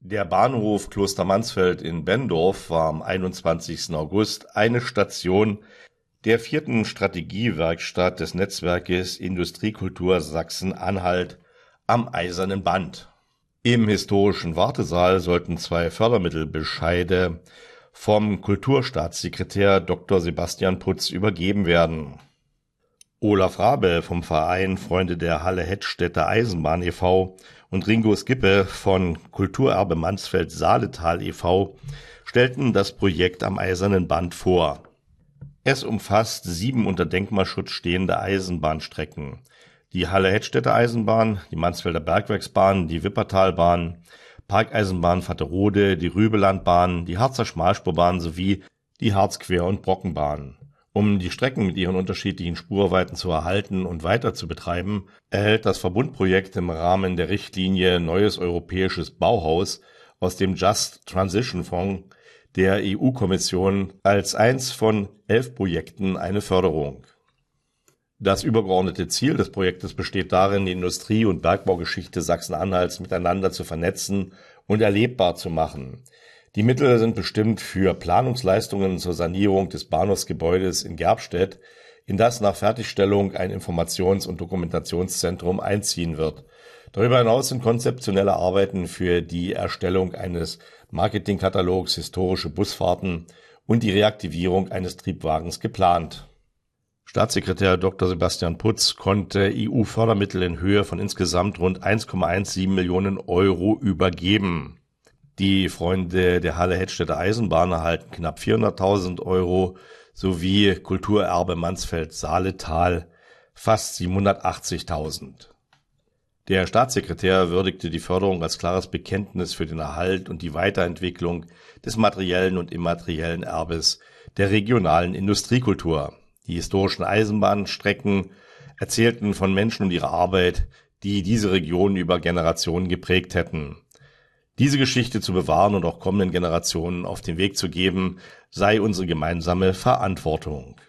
Der Bahnhof Klostermansfeld in Benndorf war am 21. August eine Station der 4. Strategiewerkstatt des Netzwerkes Industriekultur Sachsen-Anhalt am Eisernen Band. Im historischen Wartesaal sollten 2 Fördermittelbescheide vom Kulturstaatssekretär Dr. Sebastian Putz übergeben werden. Olaf Rabe vom Verein Freunde der Halle-Hettstädter Eisenbahn e.V. und Ringo Skippe von Kulturerbe Mansfeld-Saaletal e.V. stellten das Projekt am Eisernen Band vor. Es umfasst 7 unter Denkmalschutz stehende Eisenbahnstrecken: die Halle-Hettstädter Eisenbahn, die Mansfelder Bergwerksbahn, die Wippertalbahn, Parkeisenbahn Vaterode, die Rübelandbahn, die Harzer Schmalspurbahn sowie die Harzquer- und Brockenbahn. Um die Strecken mit ihren unterschiedlichen Spurweiten zu erhalten und weiter zu betreiben, erhält das Verbundprojekt im Rahmen der Richtlinie Neues Europäisches Bauhaus aus dem Just Transition Fonds der EU-Kommission als eins von 11 Projekten eine Förderung. Das übergeordnete Ziel des Projektes besteht darin, die Industrie- und Bergbaugeschichte Sachsen-Anhalts miteinander zu vernetzen und erlebbar zu machen. Die Mittel sind bestimmt für Planungsleistungen zur Sanierung des Bahnhofsgebäudes in Gerbstedt, in das nach Fertigstellung ein Informations- und Dokumentationszentrum einziehen wird. Darüber hinaus sind konzeptionelle Arbeiten für die Erstellung eines Marketingkatalogs, historische Busfahrten und die Reaktivierung eines Triebwagens geplant. Staatssekretär Dr. Sebastian Putz konnte EU-Fördermittel in Höhe von insgesamt rund 1,17 Millionen Euro übergeben. Die Freunde der Halle-Hettstädter Eisenbahn erhalten knapp 400.000 Euro sowie Kulturerbe Mansfeld-Saaletal fast 780.000. Der Staatssekretär würdigte die Förderung als klares Bekenntnis für den Erhalt und die Weiterentwicklung des materiellen und immateriellen Erbes der regionalen Industriekultur. Die historischen Eisenbahnstrecken erzählten von Menschen und ihrer Arbeit, die diese Region über Generationen geprägt hätten. Diese Geschichte zu bewahren und auch kommenden Generationen auf den Weg zu geben, sei unsere gemeinsame Verantwortung.